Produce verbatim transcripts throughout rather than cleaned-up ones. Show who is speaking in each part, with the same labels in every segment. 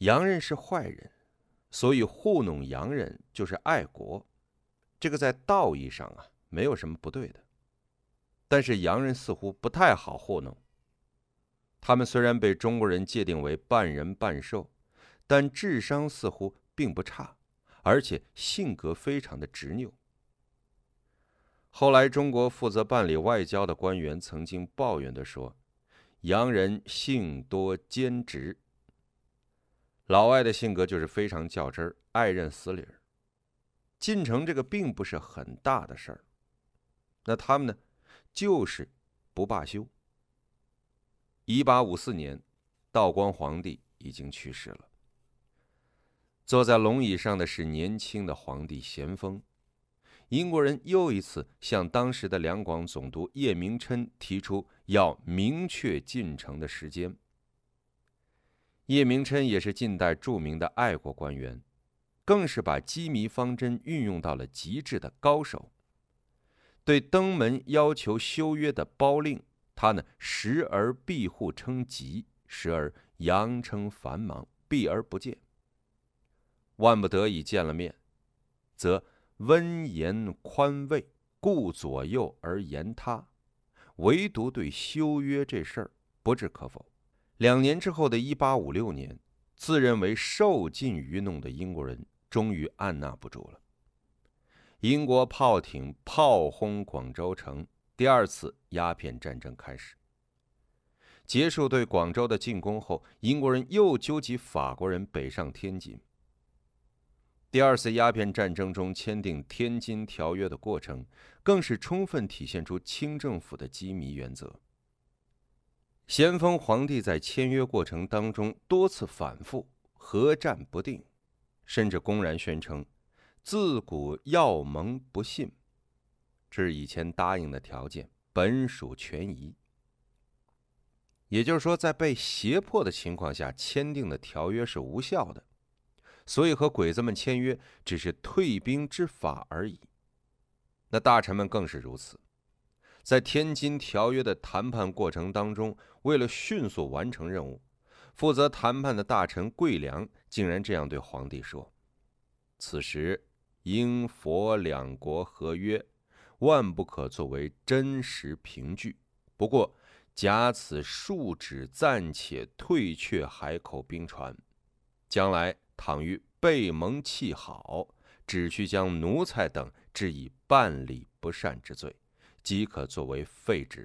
Speaker 1: 洋人是坏人，所以糊弄洋人就是爱国，这个在道义上啊没有什么不对的。但是洋人似乎不太好糊弄，他们虽然被中国人界定为半人半兽，但智商似乎并不差，而且性格非常的执拗。后来中国负责办理外交的官员曾经抱怨地说，洋人性多坚直。老外的性格就是非常较真儿，爱认死理儿。进城这个并不是很大的事儿，那他们呢，就是不罢休。一八五四年，道光皇帝已经去世了。坐在龙椅上的是年轻的皇帝咸丰。英国人又一次向当时的两广总督叶明琛提出要明确进城的时间。叶明琛也是近代著名的爱国官员，更是把机密方针运用到了极致的高手。对登门要求修约的褒令，他呢时而庇护称急，时而佯称繁忙，避而不见。万不得已见了面，则温言宽慰，顾左右而言他，唯独对修约这事儿不置可否。两年之后的一八五六年，自认为受尽愚弄的英国人终于按捺不住了。英国炮艇炮轰广州城，第二次鸦片战争开始。结束对广州的进攻后，英国人又纠集法国人北上天津。第二次鸦片战争中签订《天津条约》的过程，更是充分体现出清政府的机密原则。咸丰皇帝在签约过程当中多次反复，合战不定，甚至公然宣称自古要盟不信，这是以前答应的条件，本属权宜。也就是说，在被胁迫的情况下签订的条约是无效的，所以和鬼子们签约只是退兵之法而已。那大臣们更是如此。在天津条约的谈判过程当中，为了迅速完成任务，负责谈判的大臣桂良竟然这样对皇帝说：此时英佛两国合约，万不可作为真实凭据。不过假此数指暂且退却海口兵船，将来倘于背盟弃好，只需将奴才等治以办理不善之罪，即可作为废止。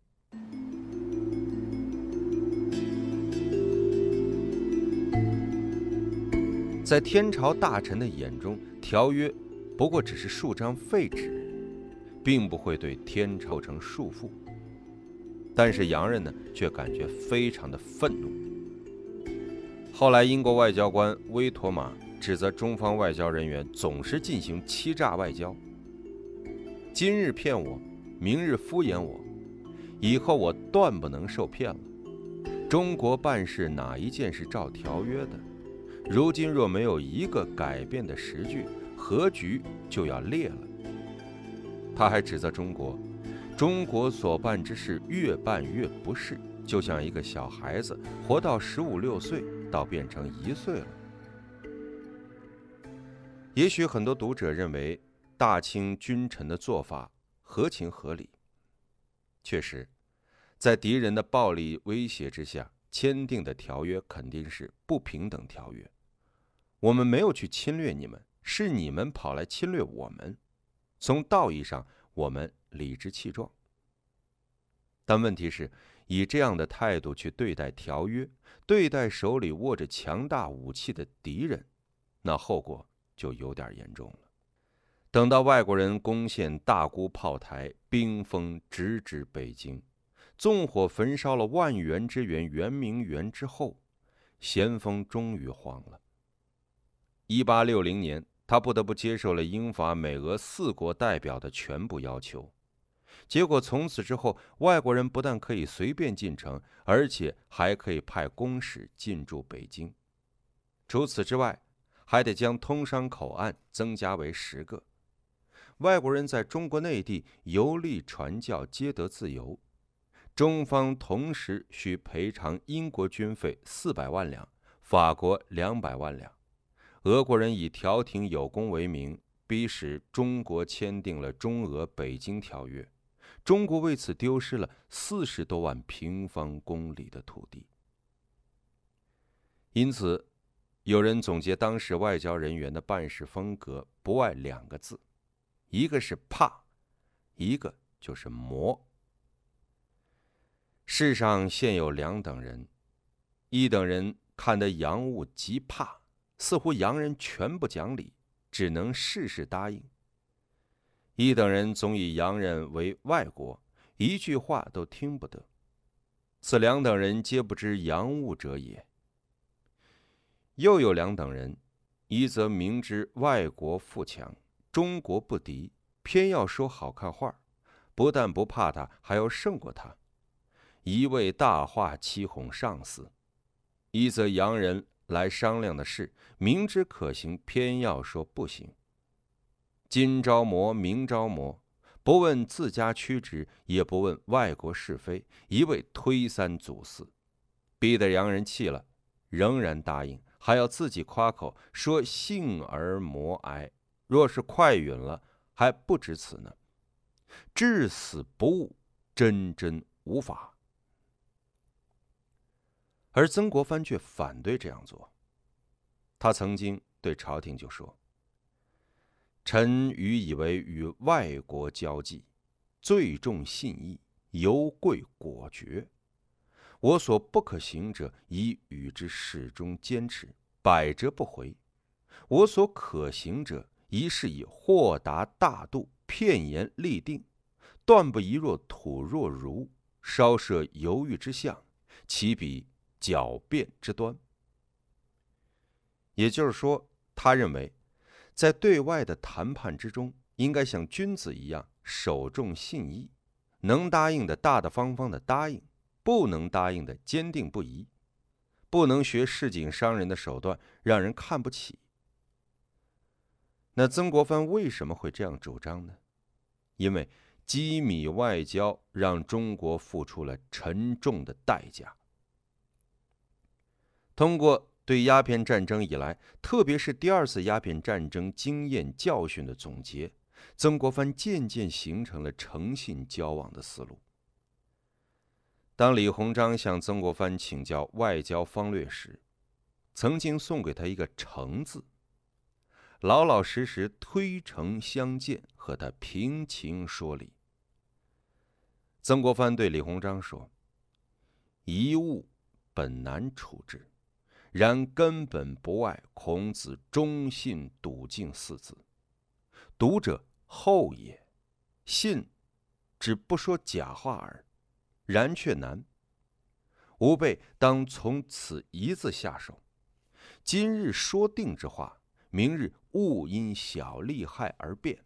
Speaker 1: 在天朝大臣的眼中，条约不过只是数张废纸，并不会对天朝构成束缚。但是洋人呢，却感觉非常的愤怒。后来，英国外交官威妥玛指责中方外交人员总是进行欺诈外交，今日骗我，明日敷衍我，以后我断不能受骗了。中国办事哪一件是照条约的？如今若没有一个改变的时局，和局就要裂了。他还指责中国，中国所办之事越办越不是，就像一个小孩子活到十五六岁，到变成一岁了。也许很多读者认为大清君臣的做法合情合理，确实，在敌人的暴力威胁之下签订的条约肯定是不平等条约。我们没有去侵略你们，是你们跑来侵略我们。从道义上，我们理直气壮。但问题是，以这样的态度去对待条约，对待手里握着强大武器的敌人，那后果就有点严重了。等到外国人攻陷大沽炮台，兵锋直指北京，纵火焚烧了万园之园圆明园之后，咸丰终于慌了。一八六零年，他不得不接受了英法美俄四国代表的全部要求。结果从此之后，外国人不但可以随便进城，而且还可以派公使进驻北京。除此之外，还得将通商口岸增加为十个。外国人在中国内地游历传教皆得自由。中方同时需赔偿英国军费四百万两， 法国两百万两。俄国人以调停有功为名，逼使中国签订了中俄北京条约，中国为此丢失了四十多万平方公里的土地。因此，有人总结当时外交人员的办事风格，不外两个字，一个是怕，一个就是磨。世上现有两等人，一等人看得洋务极怕，似乎洋人全不讲理，只能事事答应；一等人总以洋人为外国，一句话都听不得。此两等人皆不知洋务者也。又有两等人，一则明知外国富强，中国不敌，偏要说好看话，不但不怕他，还要胜过他，一味大话欺哄上司；一则洋人来商量的事，明知可行，偏要说不行。今朝磨，明朝磨，不问自家曲直，也不问外国是非，一味推三阻四，逼得洋人气了，仍然答应，还要自己夸口说幸而磨哀，若是快允了，还不止此呢。至死不悟，真真无法。而曾国藩却反对这样做。他曾经对朝廷就说：臣愚以为与外国交际，最重信义，尤贵果决。我所不可行者，宜与之始终坚持，百折不回；我所可行者，宜是以豁达大度，片言立定，断不宜若土若儒，稍设犹豫之象，其比狡辩之端。也就是说，他认为在对外的谈判之中，应该像君子一样守重信义，能答应的大大方方的答应，不能答应的坚定不移，不能学市井商人的手段，让人看不起。那曾国藩为什么会这样主张呢？因为机密外交让中国付出了沉重的代价。通过对鸦片战争以来，特别是第二次鸦片战争经验教训的总结，曾国藩渐渐形成了诚信交往的思路。当李鸿章向曾国藩请教外交方略时，曾经送给他一个诚字，老老实实推诚相见，和他平情说理。曾国藩对李鸿章说：一物本难处置，然根本不外孔子忠信笃敬四字。笃者厚也，信只不说假话耳，然却难。吾辈当从此一字下手，今日说定之话，明日勿因小利害而变。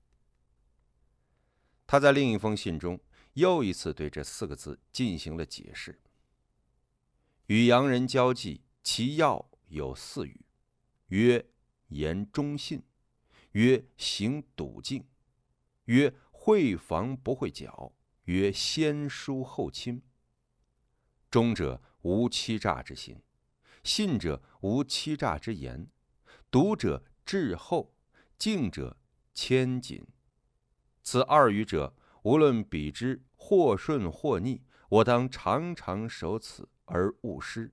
Speaker 1: 他在另一封信中又一次对这四个字进行了解释。与洋人交际，其要有四语：曰言忠信，曰行笃敬，曰会防不会剿，曰先疏后亲。忠者无欺诈之心，信者无欺诈之言，笃者至厚，敬者谦谨。此二语者，无论比之或顺或逆，我当常常守此而勿失。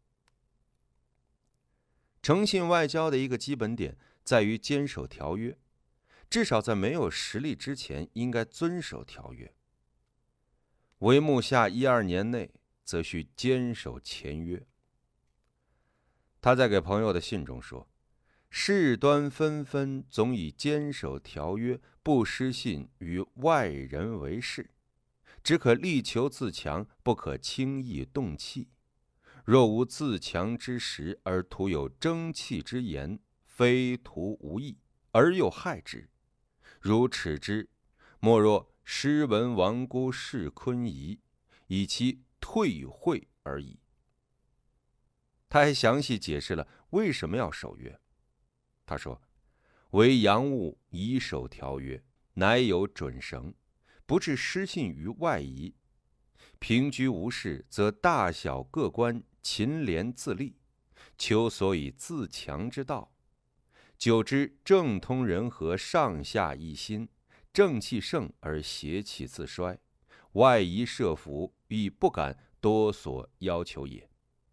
Speaker 1: 诚信外交的一个基本点在于坚守条约，至少在没有实力之前，应该遵守条约。帷幕下一二年内，则需坚守前约。他在给朋友的信中说：事端纷纷，总以坚守条约，不失信于外人为是。只可力求自强，不可轻易动气。若无自强之实，而徒有争气之言，非徒无益，而又害之。如耻之，莫若诗文王姑释昆仪，以其退会而已。他还详细解释了为什么要守约。他说：为洋务以守条约，乃有准绳，不致失信于外夷。平居无事，则大小各官勤廉自立， 求所以自强之道。久之，政通人和，上下一心，正气盛而邪气自衰，外夷设伏，亦不敢多所要求也。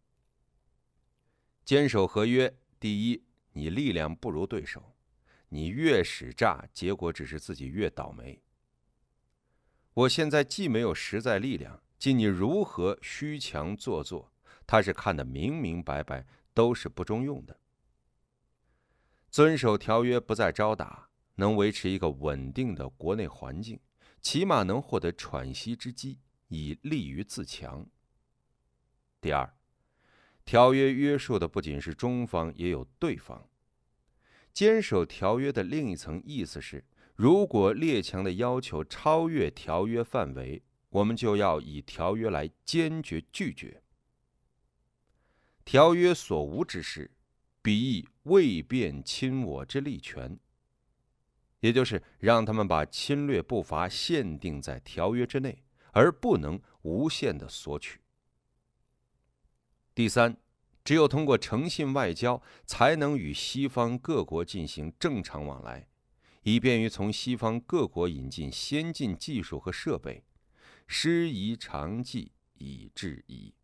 Speaker 1: 坚守合约，第一，你力量不如对手，你越使诈，结果只是自己越倒霉。我现在既没有实在力量，即你如何虚强做作，他是看得明明白白，都是不中用的。遵守条约，不再招打，能维持一个稳定的国内环境，起码能获得喘息之机，以利于自强。第二，条约约束的不仅是中方，也有对方。坚守条约的另一层意思是，如果列强的要求超越条约范围，我们就要以条约来坚决拒绝。条约所无之事，彼亦未便侵我之利权，也就是让他们把侵略步伐限定在条约之内，而不能无限的索取。第三，只有通过诚信外交，才能与西方各国进行正常往来，以便于从西方各国引进先进技术和设备，师夷长技以制夷。